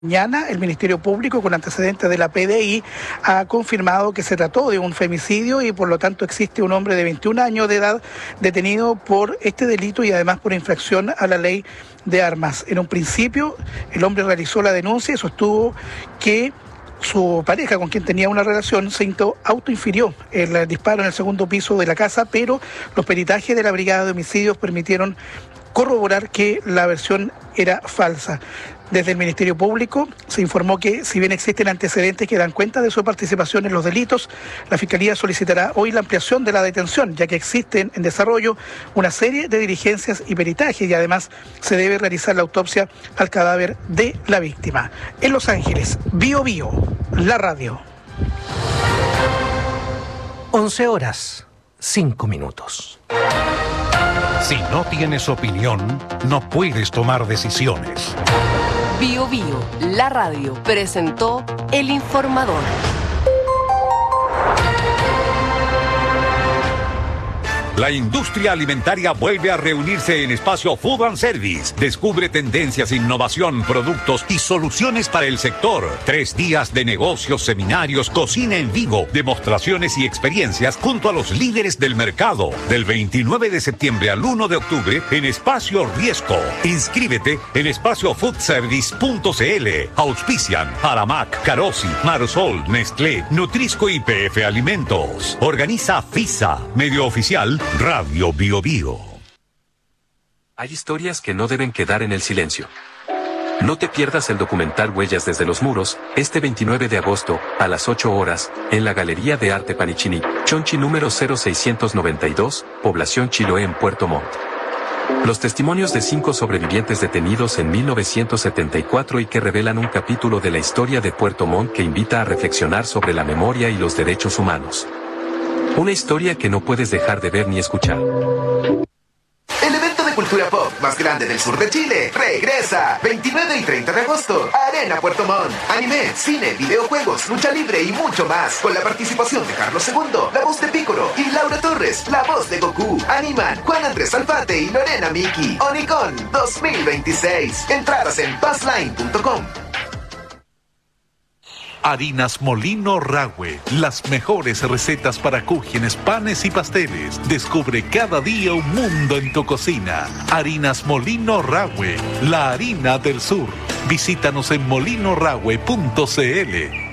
Mañana el Ministerio Público, con antecedentes de la PDI, ha confirmado que se trató de un femicidio y por lo tanto existe un hombre de 21 años de edad detenido por este delito y además por infracción a la ley de armas. En un principio el hombre realizó la denuncia y sostuvo que su pareja, con quien tenía una relación, se autoinfirió el disparo en el segundo piso de la casa, pero los peritajes de la Brigada de Homicidios permitieron corroborar que la versión era falsa. Desde el Ministerio Público se informó que, si bien existen antecedentes que dan cuenta de su participación en los delitos, la Fiscalía solicitará hoy la ampliación de la detención, ya que existen en desarrollo una serie de diligencias y peritajes y además se debe realizar la autopsia al cadáver de la víctima. En Los Ángeles, Bio Bio, la radio. 11:05. Si no tienes opinión, no puedes tomar decisiones. Bio Bio, la radio, presentó El Informador. La industria alimentaria vuelve a reunirse en Espacio Food and Service. Descubre tendencias, innovación, productos y soluciones para el sector. 3 días de negocios, seminarios, cocina en vivo, demostraciones y experiencias junto a los líderes del mercado. Del 29 de septiembre al 1 de octubre en Espacio Riesco. Inscríbete en espaciofoodservice.cl. Auspician Aramac, Carosi, Marsol, Nestlé, Nutrisco y PF Alimentos. Organiza FISA, medio oficial Radio Bio Bio. Hay historias que no deben quedar en el silencio. No te pierdas el documental Huellas desde los Muros, este 29 de agosto, a las 8 horas, en la Galería de Arte Panichini, Chonchi número 0692, Población Chiloé en Puerto Montt. Los testimonios de 5 sobrevivientes detenidos en 1974 y que revelan un capítulo de la historia de Puerto Montt que invita a reflexionar sobre la memoria y los derechos humanos. Una historia que no puedes dejar de ver ni escuchar. El evento de cultura pop más grande del sur de Chile regresa 29 y 30 de agosto. Arena Puerto Montt. Anime, cine, videojuegos, lucha libre y mucho más. Con la participación de Carlos II, la voz de Piccolo, y Laura Torres, la voz de Goku. Animan Juan Andrés Alfate y Lorena Miki. Onicon 2026. Entradas en passline.com. Harinas Molino Rahue, las mejores recetas para cúgenes, panes y pasteles. Descubre cada día un mundo en tu cocina. Harinas Molino Rahue, la harina del sur. Visítanos en molinorahue.cl.